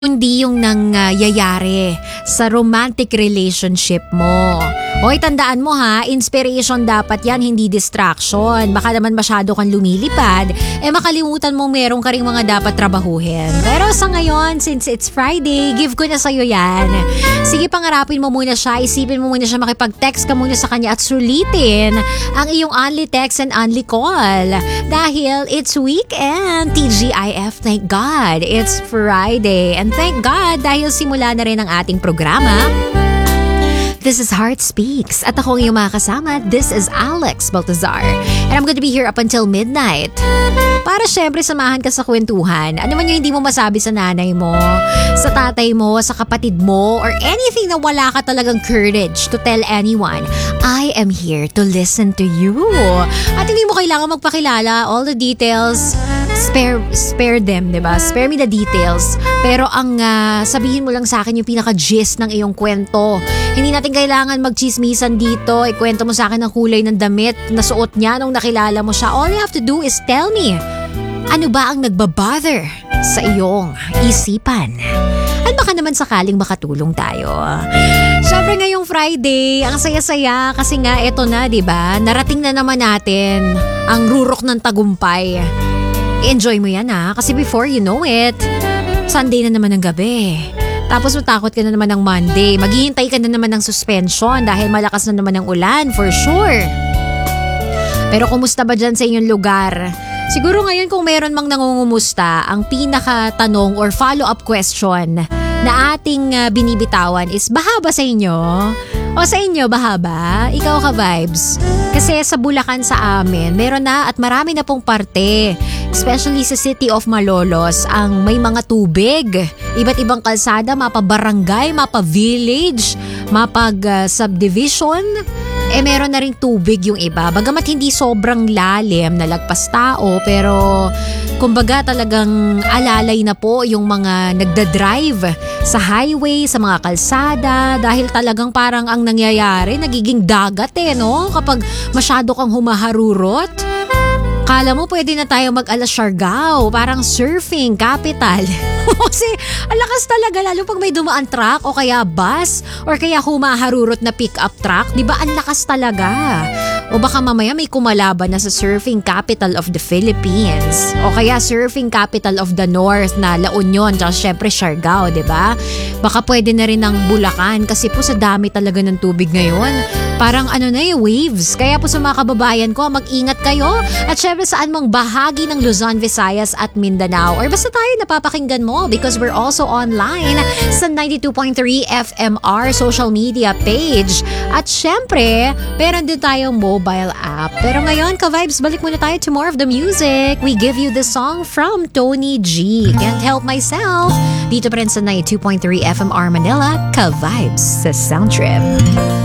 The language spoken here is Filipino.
Hindi yung nangyayari sa romantic relationship mo. Hoy, tandaan mo ha, inspiration dapat yan, hindi distraction. Baka naman masyado kang lumilipad, makalimutan mo meron ka ring mga dapat trabahuhin. Pero sa ngayon, since it's Friday, give ko na sa'yo yan. Sige, pangarapin mo muna siya, isipin mo muna siya, makipag-text ka muna sa kanya at sulitin ang iyong only text and only call. Dahil it's weekend, TGIF, thank God, it's Friday. And thank God dahil simula na rin ang ating programa. This is Heart Speaks at ako ang iyong mga kasama. This is Alex Baltazar and I'm going to be here up until midnight. Para syempre samahan ka sa kwentuhan. Ano man yung hindi mo masabi sa nanay mo, sa tatay mo, sa kapatid mo, or anything na wala ka talagang courage to tell anyone. I am here to listen to you. At hindi mo kailangan magpakilala. All the details, spare them, diba? Spare me the details. Pero ang sabihin mo lang sa akin yung pinaka-gist ng iyong kwento. Hindi natin kailangan magchismisan dito. Ikwento mo sa akin ang kulay ng damit na suot niya nung nakilala mo siya. All you have to do is tell me. Ano ba ang nagbabother sa iyong isipan? At baka naman sakaling makatulong tayo. Siyempre ngayong Friday, ang saya-saya kasi nga eto na, diba? Narating na naman natin ang rurok ng tagumpay. Enjoy mo yan ha, kasi before you know it, Sunday na naman ang gabi. Tapos matakot ka na naman ng Monday. Maghihintay ka na naman ng suspension dahil malakas na naman ang ulan, for sure. Pero kumusta ba dyan sa inyong lugar? Siguro ngayon kung meron mang nangungumusta, ang pinaka-tanong or follow-up question na ating binibitawan is, baha ba sa inyo? O sa inyo, baha ba? Ikaw ka, Vibes? Kasi sa Bulacan sa amin, meron na at marami na pong parte. Especially sa City of Malolos, ang may mga tubig. Iba't ibang kalsada, mapa-barangay, mapa-village, mapag-subdivision. Meron na ring tubig yung iba. Bagamat hindi sobrang lalim na lagpas tao, pero kumbaga talagang alalay na po yung mga nagdadrive sa highway, sa mga kalsada, dahil talagang parang ang nangyayari, nagiging dagat no? Kapag masyado kang humaharurot. Kala mo pwede na tayo mag-ala Siargao, parang surfing capital. Kasi ang lakas talaga, lalo pag may dumaan truck o kaya bus or kaya humaharurot na pick-up truck, di ba ang lakas talaga? O baka mamaya may kumalaban na sa surfing capital of the Philippines o kaya surfing capital of the North na La Union, tsaka syempre Siargao, di ba? Baka pwede na rin ng Bulacan kasi po sa dami talaga ng tubig ngayon. Parang waves. Kaya po sa mga kababayan ko, mag-ingat kayo. At syempre saan mang bahagi ng Luzon, Visayas at Mindanao. Or basta tayo napapakinggan mo because we're also online sa 92.3 FMR social media page. At syempre, meron din tayong mobile app. Pero ngayon, ka-vibes, balik muna tayo to more of the music. We give you the song from Tony G. Can't Help Myself. Dito pa rin sa 92.3 FMR Manila, ka-vibes sa Sound Trip.